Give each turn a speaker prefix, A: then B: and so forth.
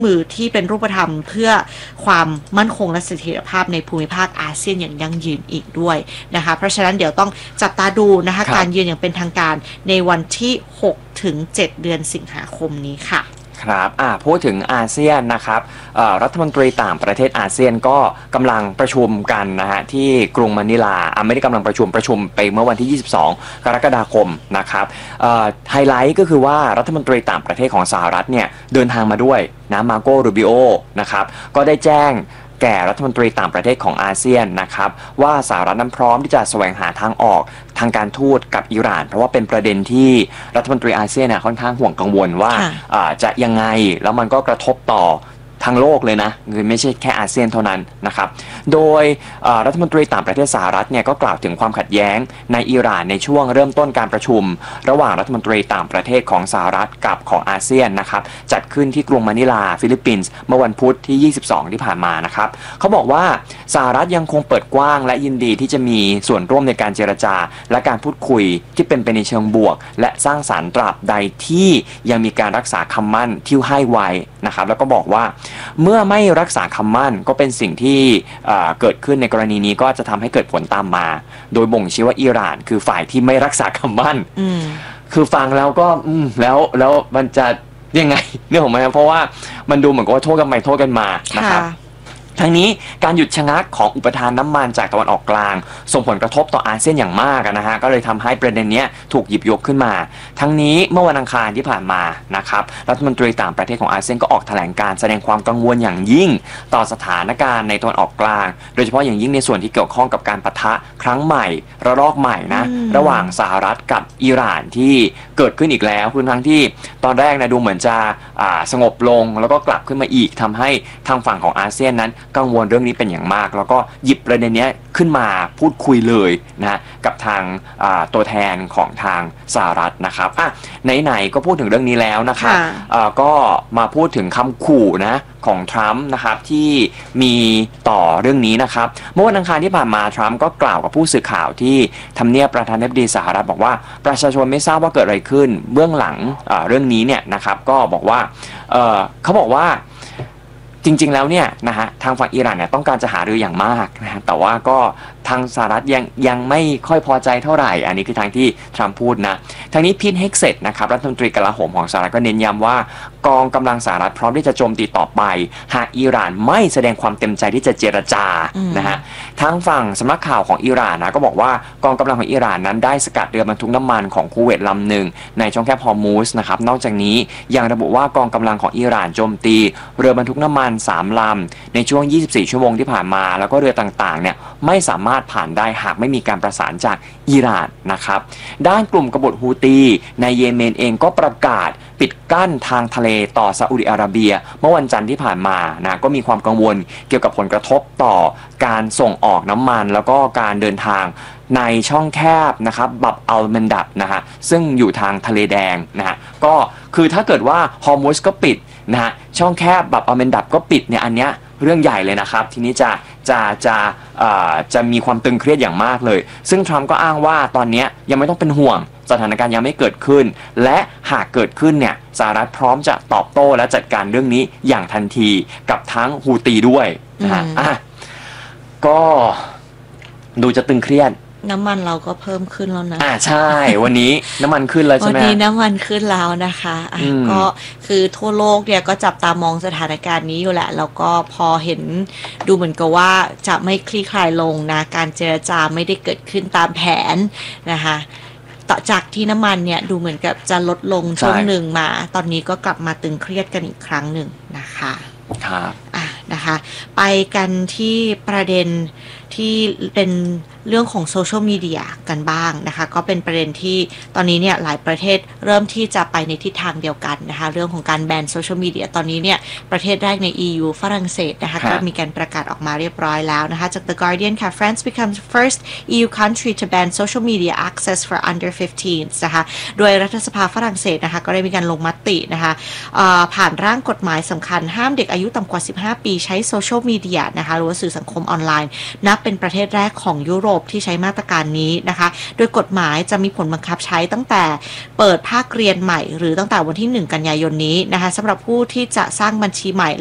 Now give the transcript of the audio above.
A: มือที่เป็นรูปธรรมเพื่อความมั่นคงและเสถียรภาพในภูมิภาคอาเซียนอย่างยั่งยืนอีกด้วยนะคะเพราะฉะนั้นเดี๋ยวต้องจับตาดูนะคะการยืนอย่างเป็นทางการในวันที่6 ถึง 7 เดือนสิงหาคมนี้ค่ะ
B: ครับพูดถึงอาเซียนนะครับรัฐมนตรีต่างประเทศอาเซียนก็กำลังประชุมกันนะฮะที่กรุงมะนิลาไม่ได้กำลังประชุมไปเมื่อวันที่22 กรกฎาคมนะครับไฮไลท์ก็คือว่ารัฐมนตรีต่างประเทศของสหรัฐเนี่ยเดินทางมาด้วยนะมาโกรูบิโอนะครับก็ได้แจ้งแก่รัฐมนตรีต่างประเทศของอาเซียนนะครับว่าสหรัฐนั้นพร้อมที่จะแสวงหาทางออกทางการทูตกับอิหร่านเพราะว่าเป็นประเด็นที่รัฐมนตรีอาเซียนค่อนข้างห่วงกังวลว่าจะยังไงแล้วมันก็กระทบต่อทั้งโลกเลยนะคือไม่ใช่แค่อาเซียนเท่านั้นนะครับโดยรัฐมนตรีต่างประเทศสหรัฐเนี่ยก็กล่าวถึงความขัดแย้งในอิหร่านในช่วงเริ่มต้นการประชุมระหว่างรัฐมนตรีต่างประเทศของสหรัฐกับของอาเซียนนะครับจัดขึ้นที่กรุงมะนิลาฟิลิปปินส์เมื่อวันพุธที่22ที่ผ่านมานะครับเขาบอกว่าสหรัฐยังคงเปิดกว้างและยินดีที่จะมีส่วนร่วมในการเจรจาและการพูดคุยที่เป็นไปในเชิงบวกและสร้างสรรค์ตราบใดที่ยังมีการรักษาคำมั่นที่ให้ไว้นะครับแล้วก็บอกว่าเมื่อไม่รักษาคำมั่นก็เป็นสิ่งที่เกิดขึ้นในกรณีนี้ก็จะทำให้เกิดผลตามมาโดยบ่งชี้ว่าอิหร่านคือฝ่ายที่ไม่รักษาคำมั่นคือฟังแล้วก็แล้วมันจะยังไงเนี่ยผมเพราะว่ามันดูเหมือนกับว่าโทษกันไปโทษกันมานะครับทั้งนี้การหยุดชะงักของอุปทานน้ำมันจากตะวันออกกลางส่งผลกระทบต่ออาเซียนอย่างมากนะฮะก็เลยทำให้ประเด็นนี้ถูกหยิบยกขึ้นมาทั้งนี้เมื่อวันอังคารที่ผ่านมานะครับรัฐมนตรีต่างประเทศของอาเซียนก็ออกแถลงการแสดงความกังวลอย่างยิ่งต่อสถานการณ์ในตะวันออกกลางโดยเฉพาะอย่างยิ่งในส่วนที่เกี่ยวข้องกับการปะทะครั้งใหม่ระลอกใหม่นะระหว่างสหรัฐกับอิหร่านที่เกิดขึ้นอีกแล้วทั้งที่ตอนแรกนะดูเหมือนจะสงบลงแล้วก็กลับขึ้นมาอีกทำให้ทางฝั่งของอาเซียนนั้นกังวลเรื่องนี้เป็นอย่างมากแล้วก็หยิบประเด็นนี้ขึ้นมาพูดคุยเลยนะกับทางตัวแทนของทางสหรัฐนะครับไหนๆก็พูดถึงเรื่องนี้แล้วนะครับก็มาพูดถึงคำขู่นะของทรัมป์นะครับที่มีต่อเรื่องนี้นะครับเมื่อวันอังคารที่ผ่านมาทรัมป์ก็กล่าวกับผู้สื่อข่าวที่ทำเนียบประธานาธิบดีสหรัฐบอกว่าประชาชนไม่ทราบว่าเกิดอะไรขึ้นเบื้องหลังเรื่องนี้เนี่ยนะครับก็บอกว่าเขาบอกว่าจริงๆแล้วเนี่ยนะฮะทางฝั่งอิหร่านเนี่ยต้องการจะหารืออย่างมากนะฮะแต่ว่าก็ทางสหรัฐยังไม่ค่อยพอใจเท่าไหร่อันนี้คือทางที่ทรัมป์พูดนะทางนี้พีทเฮกเซตนะครับรัฐมนตรีกลาโหมของสหรัฐก็เน้นย้ำว่ากองกำลังสหรัฐพร้อมที่จะโจมตีต่อไปหากอิหร่านไม่แสดงความเต็มใจที่จะเจรจานะฮะทางฝั่งสำนักข่าวของอิหร่านนะก็บอกว่ากองกำลังของอิหร่านนั้นได้สกัดเรือบรรทุกน้ำมันของคูเวตลำหนึ่งในช่องแคบฮอร์มูสนะครับนอกจากนี้ยังระบุว่ากองกำลังของอิหร่านโจมตีเรือบรรทุกน้ำมัน3ลำในช่วง24ชั่วโมงที่ผ่านมาแล้วก็เรือต่างๆเนี่ยไม่สามารถผ่านได้หากไม่มีการประสานจากอิหร่านนะครับด้านกลุ่มกบฏฮูตีในเยเมนเองก็ประกาศปิดกั้นทางทะเลต่อซาอุดิอาระเบียเมื่อวันจันทร์ที่ผ่านมานะก็มีความกังวลเกี่ยวกับผลกระทบต่อการส่งออกน้ำมันแล้วก็การเดินทางในช่องแคบนะครับบับอัลเมนดับนะฮะซึ่งอยู่ทางทะเลแดงนะฮะก็คือถ้าเกิดว่าฮอร์มุซก็ปิดนะฮะช่องแคบบับอัลเมนดับก็ปิดเนี่ยอันเนี้ยเรื่องใหญ่เลยนะครับทีนี้จะมีความตึงเครียดอย่างมากเลยซึ่งทรัมป์ก็อ้างว่าตอนนี้ยังไม่ต้องเป็นห่วงสถานการณ์ยังไม่เกิดขึ้นและหากเกิดขึ้นเนี่ยสหรัฐพร้อมจะตอบโต้และจัดการเรื่องนี้อย่างทันทีกับทั้งฮูตีด้วยนะฮะก็ดูจะตึงเครียด
A: น้ำมันเราก็เพิ่มขึ้นแล้วนะ
B: ใช่วันนี้น้ำมันขึ้นแล้วใช่ไหม
A: วันนี้น้ำมันขึ้นแล้วนะคะก็คือทั่วโลกเนี่ยก็จับตามองสถานการณ์นี้อยู่แหละแล้วก็พอเห็นดูเหมือนกับว่าจะไม่คลี่คลายลงนะการเจรจาไม่ได้เกิดขึ้นตามแผนนะคะต่อจากที่น้ำมันเนี่ยดูเหมือนกับจะลดลงช่วงหนึ่งมาตอนนี้ก็กลับมาตึงเครียดกันอีกครั้งหนึ่งนะคะ
B: ครับ
A: นะคะไปกันที่ประเด็นที่เป็นเรื่องของโซเชียลมีเดียกันบ้างนะคะก็เป็นประเด็นที่ตอนนี้เนี่ยหลายประเทศเริ่มที่จะไปในทิศทางเดียวกันนะคะเรื่องของการแบนโซเชียลมีเดียตอนนี้เนี่ยประเทศแรกใน EU ฝรั่งเศสนะคะก็มีการประกาศออกมาเรียบร้อยแล้วนะคะจาก The Guardian ค่ะ France becomes first EU country to ban social media access for under 15s นะคะโดยรัฐสภาฝรั่งเศสนะคะก็ได้มีการลงมตินะคะผ่านร่างกฎหมายสำคัญห้ามเด็กอายุต่ำกว่า15ปีใช้โซเชียลมีเดียนะคะหรือว่าสื่อสังคมออนไลน์นับเป็นประเทศแรกของยุโรปที่ใช้มาตรการนี้นะคะโดยกฎหมายจะมีผลบังคับใช้ตั้งแต่เปิดภาคเรียนใหม่หรือตั้งแต่วันที่1 กันยายนนี้นะคะสำหรับผู้ที่จะสร้างบัญชีใหม่